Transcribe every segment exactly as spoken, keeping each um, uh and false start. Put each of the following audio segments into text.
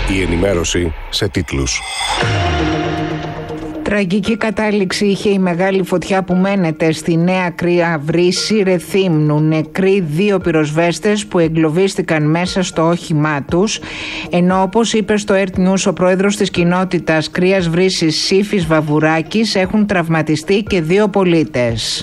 Η ενημέρωση σε τίτλους. Τραγική κατάληξη είχε η μεγάλη φωτιά που μένεται στη Νέα Κρία Βρύση Ρεθύμνου. Νεκροί δύο πυροσβέστες που εγκλωβίστηκαν μέσα στο όχημά τους, ενώ όπως είπε στο Earth News ο πρόεδρος της κοινότητας Κρίας Βρύσης Σύφης Βαβουράκης, έχουν τραυματιστεί και δύο πολίτες.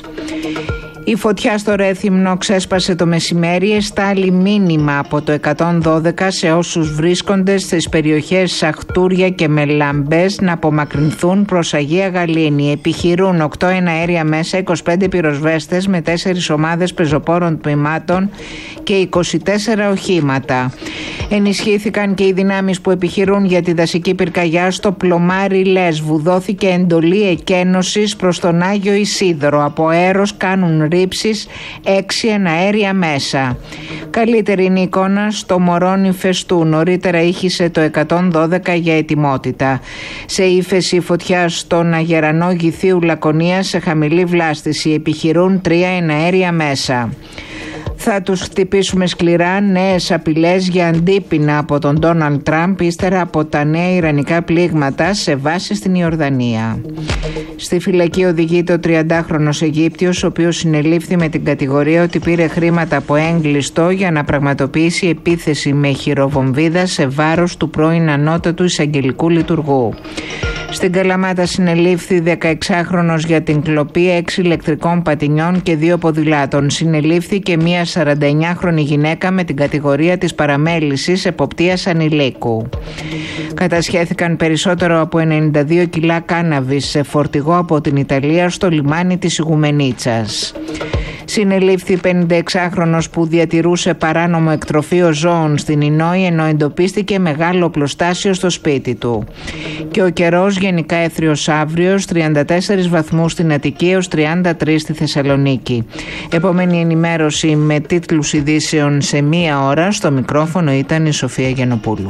Η φωτιά στο Ρέθυμνο ξέσπασε το μεσημέρι, εστάλει μήνυμα από το εκατόν δώδεκα σε όσους βρίσκονται στις περιοχές Σαχτούρια και Μελαμπές να απομακρυνθούν προς Αγία Γαλήνη. Επιχειρούν οκτώ εναέρια μέσα, είκοσι πέντε πυροσβέστες με τέσσερις ομάδες πεζοπόρων τμήματων και είκοσι τέσσερα οχήματα. Ενισχύθηκαν και οι δυνάμεις που επιχειρούν για τη δασική πυρκαγιά στο πλωμάρι Λέσβου. Δόθηκε εντολή εκένωσης προς τον Άγιο Ισίδωρο. Από αέρος κάνουν ρήψεις έξι εναέρια μέσα. Καλύτερη είναι η εικόνα στο Μωρόνι Φεστού. Νωρίτερα ήχησε το εκατόν δώδεκα για ετοιμότητα. Σε ύφεση φωτιά στον Αγερανό Γηθίου Λακωνία σε χαμηλή βλάστηση. Επιχειρούν τρία εναέρια μέσα. Θα τους χτυπήσουμε σκληρά, νέες απειλές για αντίπεινα από τον Ντόναλντ Τραμπ ύστερα από τα νέα ιρανικά πλήγματα σε βάσεις στην Ιορδανία. Στη φυλακή οδηγείται ο τριαντάχρονος Αιγύπτιος, ο οποίος συνελήφθη με την κατηγορία ότι πήρε χρήματα από έγκλειστο για να πραγματοποιήσει επίθεση με χειροβομβίδα σε βάρος του πρώην ανώτατου εισαγγελικού λειτουργού. Στην Καλαμάτα συνελήφθη δεκαεξάχρονος για την κλοπή έξι ηλεκτρικών πατινιών και δύο ποδηλάτων. Συνελήφθη και μία σαρανταεννιάχρονη γυναίκα με την κατηγορία της παραμέλησης εποπτείας ανηλίκου. Κατασχέθηκαν περισσότερο από ενενήντα δύο κιλά κάναβης σε φορτηγό από την Ιταλία στο λιμάνι της Ιγουμενίτσας. Συνελήφθη πενηνταεξάχρονος που διατηρούσε παράνομο εκτροφείο ζώων στην Ινόη, ενώ εντοπίστηκε μεγάλο οπλοστάσιο στο σπίτι του. Και ο καιρός γενικά έθριος αύριος, τριάντα τέσσερις βαθμούς στην Αττική έως τριάντα τρεις στη Θεσσαλονίκη. Επόμενη ενημέρωση με τίτλους ειδήσεων σε μία ώρα. Στο μικρόφωνο ήταν η Σοφία Γιαννοπούλου.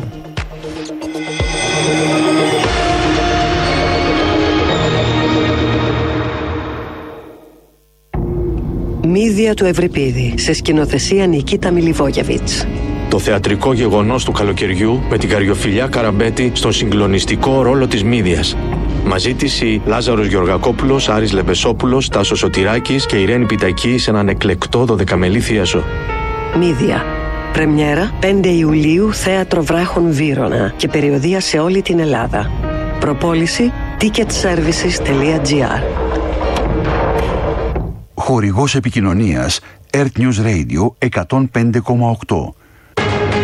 Μύδια του Ευρυπίδη, σε σκηνοθεσία Νικίτα Μιλιβόγεβιτς. Το θεατρικό γεγονός του καλοκαιριού με την Καριοφιλιά Καραμπέτη στον συγκλονιστικό ρόλο της Μύδιας. Μαζί της οι Λάζαρος Γεωργακόπουλος, Άρης Λεμπεσόπουλος, Τάσος Σωτηράκης και Ιρένη Πιτακή σε έναν εκλεκτό δωδεκαμελή θίασο. Μύδια. Πρεμιέρα πέντε Ιουλίου, Θέατρο Βράχων Βύρωνα και περιοδεία σε όλη την Ελλάδα. Προπόληση ticket services τελεία τζι άρ. Χορηγός επικοινωνίας Earth News Radio εκατόν πέντε κόμμα οκτώ.